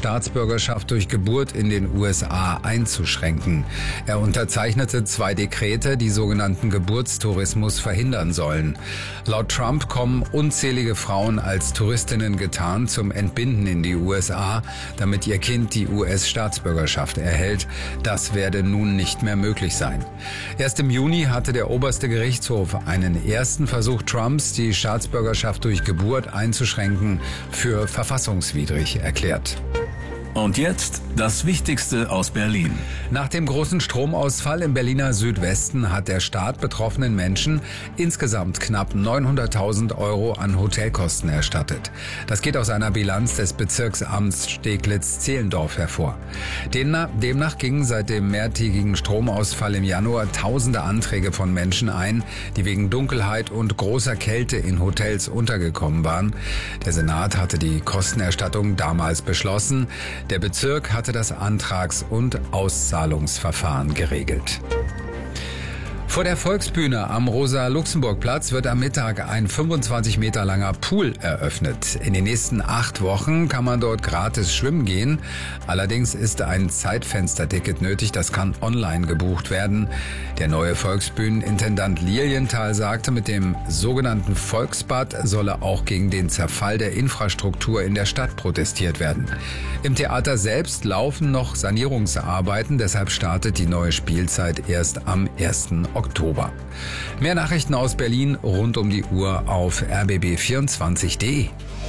Staatsbürgerschaft durch Geburt in den USA einzuschränken. Er unterzeichnete 2 Dekrete, die sogenannten Geburtstourismus verhindern sollen. Laut Trump kommen unzählige Frauen als Touristinnen getarnt zum Entbinden in die USA, damit ihr Kind die US-Staatsbürgerschaft erhält. Das werde nun nicht mehr möglich sein. Erst im Juni hatte der oberste Gerichtshof einen ersten Versuch Trumps, die Staatsbürgerschaft durch Geburt einzuschränken, für verfassungswidrig erklärt. Und jetzt das Wichtigste aus Berlin. Nach dem großen Stromausfall im Berliner Südwesten hat der Staat betroffenen Menschen insgesamt knapp 900.000 € an Hotelkosten erstattet. Das geht aus einer Bilanz des Bezirksamts Steglitz-Zehlendorf hervor. Demnach gingen seit dem mehrtägigen Stromausfall im Januar tausende Anträge von Menschen ein, die wegen Dunkelheit und großer Kälte in Hotels untergekommen waren. Der Senat hatte die Kostenerstattung damals beschlossen. Der Bezirk hatte das Antrags- und Auszahlungsverfahren geregelt. Vor der Volksbühne am Rosa-Luxemburg-Platz wird am Mittag ein 25 Meter langer Pool eröffnet. In den nächsten 8 Wochen kann man dort gratis schwimmen gehen. Allerdings ist ein Zeitfensterticket nötig, das kann online gebucht werden. Der neue Volksbühnenintendant Lilienthal sagte, mit dem sogenannten Volksbad solle auch gegen den Zerfall der Infrastruktur in der Stadt protestiert werden. Im Theater selbst laufen noch Sanierungsarbeiten, deshalb startet die neue Spielzeit erst am 1. Oktober. Mehr Nachrichten aus Berlin rund um die Uhr auf rbb24.de.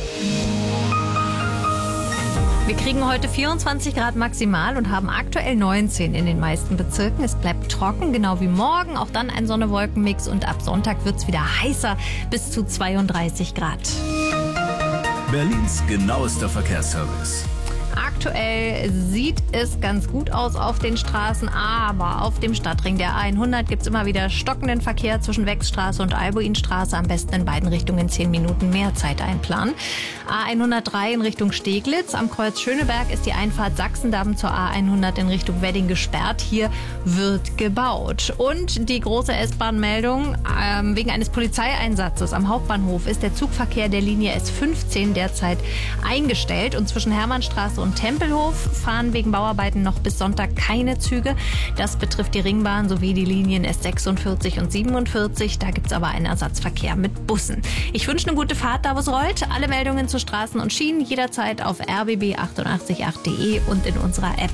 Wir kriegen heute 24 Grad maximal und haben aktuell 19 in den meisten Bezirken. Es bleibt trocken, genau wie morgen. Auch dann ein Sonne-Wolken-Mix und ab Sonntag wird es wieder heißer, bis zu 32 Grad. Berlins genauester Verkehrsservice. Aktuell sieht es ganz gut aus auf den Straßen, aber auf dem Stadtring der A100 gibt es immer wieder stockenden Verkehr zwischen Wechsstraße und Albuinstraße. Am besten in beiden Richtungen 10 Minuten mehr Zeit einplanen. A103 in Richtung Steglitz. Am Kreuz Schöneberg ist die Einfahrt Sachsendamm zur A100 in Richtung Wedding gesperrt. Hier wird gebaut. Und die große S-Bahn-Meldung, wegen eines Polizeieinsatzes am Hauptbahnhof ist der Zugverkehr der Linie S15 derzeit eingestellt. Und zwischen Hermannstraße und Tempelhof fahren wegen Bauarbeiten noch bis Sonntag keine Züge. Das betrifft die Ringbahn sowie die Linien S46 und 47. Da gibt es aber einen Ersatzverkehr mit Bussen. Ich wünsche eine gute Fahrt, da wo es rollt. Alle Meldungen zu Straßen und Schienen jederzeit auf rbb888.de und in unserer App.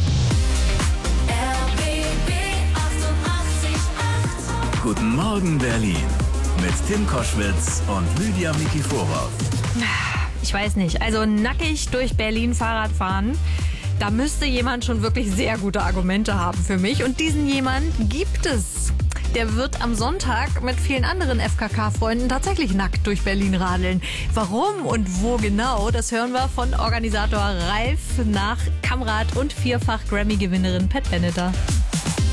RBB 888. Guten Morgen Berlin mit Tim Koschwitz und Lydia Mikiforov. Ich weiß nicht, also nackig durch Berlin Fahrrad fahren, da müsste jemand schon wirklich sehr gute Argumente haben für mich. Und diesen jemand gibt es. Der wird am Sonntag mit vielen anderen FKK-Freunden tatsächlich nackt durch Berlin radeln. Warum und wo genau, das hören wir von Organisator Ralf nach Kamrat und 4-fach Grammy-Gewinnerin Pat Benatar.